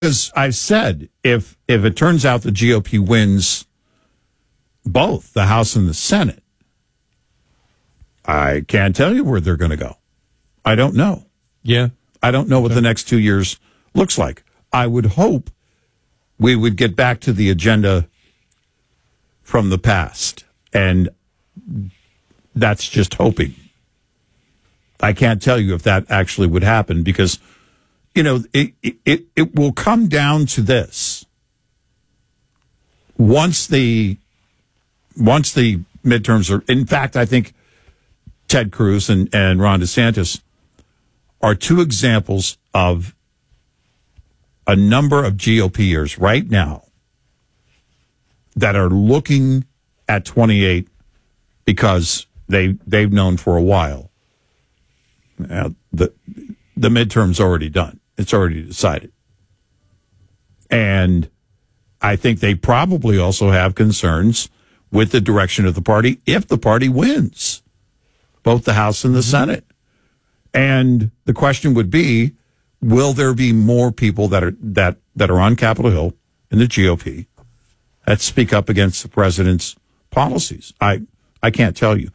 Because I've said, if it turns out the GOP wins both the House and the Senate, I can't tell you where they're going to go. I don't know. Yeah. I don't know what the next 2 years looks like. I would hope we would get back to the agenda from the past. And that's just hoping. I can't tell you if that actually would happen because, you know, it will come down to this. Once the midterms are, in fact, I think Ted Cruz and Ron DeSantis are two examples of a number of GOPers right now that are looking at 28 because they've known for a while. The midterm's already done. It's already decided. And I think they probably also have concerns with the direction of the party if the party wins both the House and the Senate. And the question would be, will there be more people that are on Capitol Hill in the GOP that speak up against the president's policies? I can't tell you.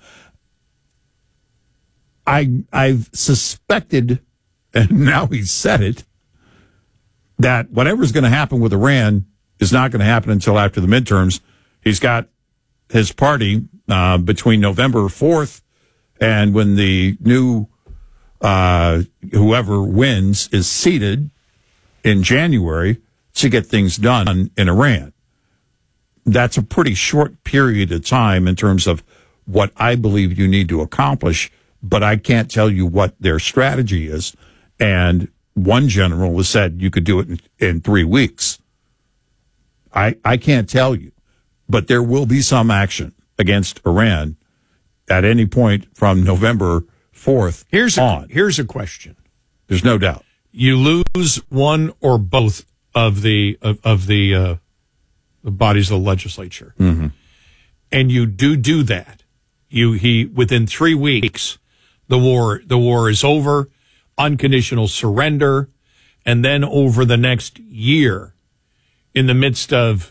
I've suspected, and now he's said it, that whatever's going to happen with Iran is not going to happen until after the midterms. He's got his party between November 4th and when the new whoever wins is seated in January to get things done in Iran. That's a pretty short period of time in terms of what I believe you need to accomplish, but I can't tell you what their strategy is. And one general has said you could do it in 3 weeks. I can't tell you, but there will be some action against Iran at any point from November 4th on. Here's a question. There's no doubt. You lose one or both of the bodies of the legislature, and you do that. Within 3 weeks, the war is over, unconditional surrender, and then over the next year, in the midst of,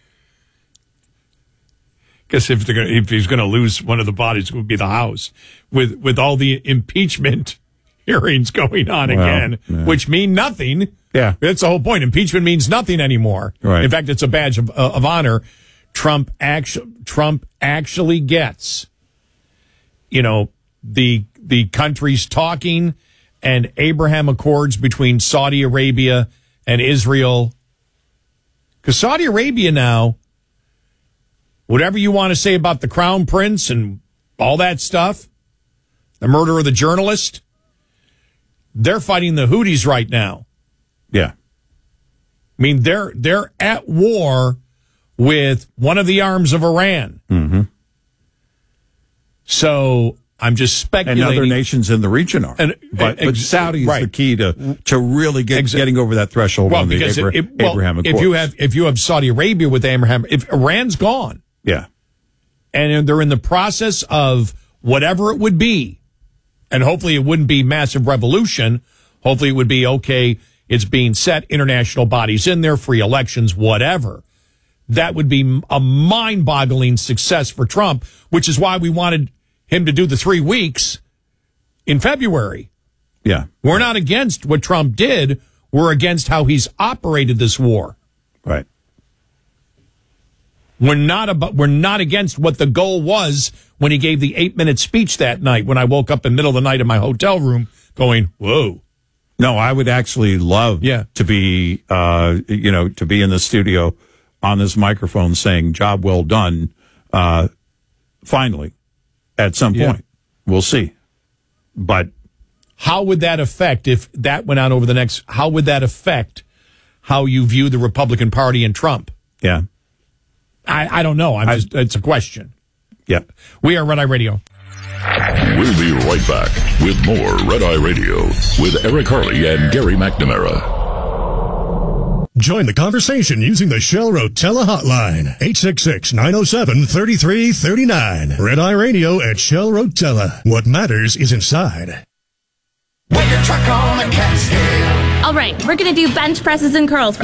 because if he's going to lose one of the bodies, it would be the House, with all the impeachment hearings going on again, which mean nothing. Yeah, that's the whole point. Impeachment means nothing anymore. Right. In fact, it's a badge of honor. Trump actually gets, the countries talking and Abraham Accords between Saudi Arabia and Israel. Because Saudi Arabia now, whatever you want to say about the Crown Prince and all that stuff, the murder of the journalist, they're fighting the Houthis right now. Yeah. I mean, they're at war with one of the arms of Iran. Mm-hmm. So I'm just speculating. And other nations in the region are. But Saudi is the key to really getting over that threshold on the Abraham Accords. If you have Saudi Arabia with Abraham, if Iran's gone. Yeah. And they're in the process of whatever it would be, and hopefully it wouldn't be massive revolution. Hopefully it would be, okay, it's being set, international bodies in there, free elections, whatever. That would be a mind-boggling success for Trump, which is why we wanted him to do the 3 weeks in February. Yeah. We're not against what Trump did. We're against how he's operated this war. Right. We're not against what the goal was when he gave the 8-minute speech that night when I woke up in the middle of the night in my hotel room going, whoa. No, I would actually love to be, to be in the studio on this microphone saying, job well done, finally, at some point. We'll see. But how would that affect, if that went on over the next, how would that affect how you view the Republican Party and Trump? Yeah. I don't know. It's a question. Yep. We are Red Eye Radio. We'll be right back with more Red Eye Radio with Eric Harley and Gary McNamara. Join the conversation using the Shell Rotella hotline, 866-907-3339. Red Eye Radio at Shell Rotella. What matters is inside. With your truck on a Catskill. All right, we're going to do bench presses and curls for